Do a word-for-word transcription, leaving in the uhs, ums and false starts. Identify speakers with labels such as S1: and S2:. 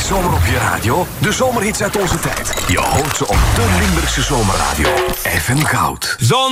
S1: zomer op je radio? De zomerhits uit onze tijd. Je hoort ze op de Limburgse Zomerradio. F M Goud.
S2: Zon